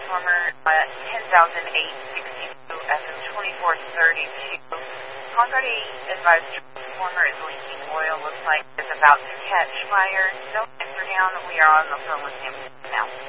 transformer at 10,862 FM 2432. Already advised transformer is leaking oil. Looks like it's about to catch fire. No lights are down. We are on the phone with him now.